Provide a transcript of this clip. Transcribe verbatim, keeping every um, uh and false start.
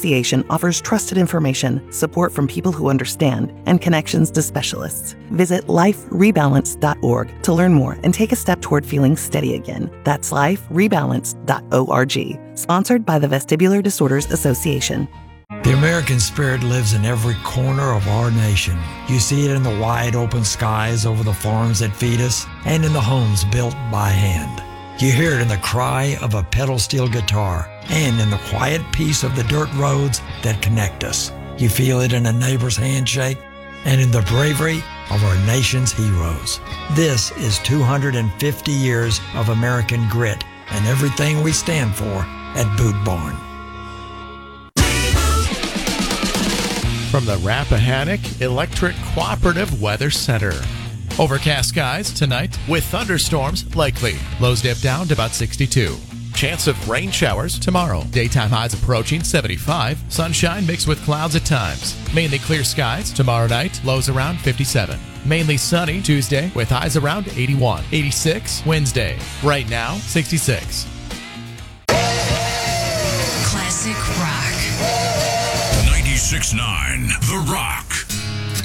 Association offers trusted information, support from people who understand, and connections to specialists. Visit life rebalance dot org to learn more and take a step toward feeling steady again. That's life rebalance dot org. Sponsored by the Vestibular Disorders Association. The American spirit lives in every corner of our nation. You see it in the wide open skies over the farms that feed us and in the homes built by hand. You hear it in the cry of a pedal steel guitar and in the quiet peace of the dirt roads that connect us. You feel it in a neighbor's handshake and in the bravery of our nation's heroes. This is two hundred fifty years of American grit and everything we stand for at Boot Barn. From the Rappahannock Electric Cooperative Weather Center. Overcast skies tonight with thunderstorms likely. Lows dip down to about sixty-two. Chance of rain showers tomorrow. Daytime highs approaching seventy-five. Sunshine mixed with clouds at times. Mainly clear skies tomorrow night. Lows around fifty-seven. Mainly sunny Tuesday with highs around eighty-one. eighty-six Wednesday. Right now, sixty-six. Classic Rock. ninety-six point nine The Rock.